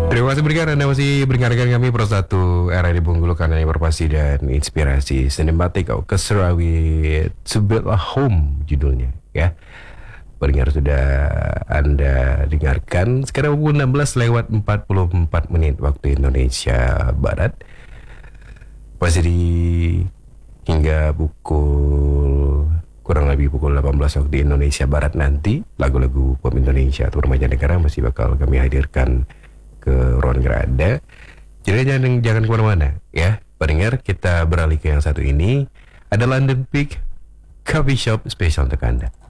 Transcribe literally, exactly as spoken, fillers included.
Terima kasih berikan Anda masih mendengarkan kami Pro satu era di Bengkulu karena informasi dan inspirasi sinematik kau keserawit sebelah home judulnya ya. Pendengar sudah Anda dengarkan sekarang pukul enam belas lewat empat puluh empat menit waktu Indonesia Barat. Masih di hingga pukul kurang lebih pukul delapan belas waktu Indonesia Barat nanti lagu-lagu pop Indonesia atau remaja negara masih bakal kami hadirkan ke ruang gerada. Jadi jangan jangan kemana-mana ya. Pendengar, kita beralih ke yang satu ini. Ada London Peak Coffee Shop spesial untuk Anda.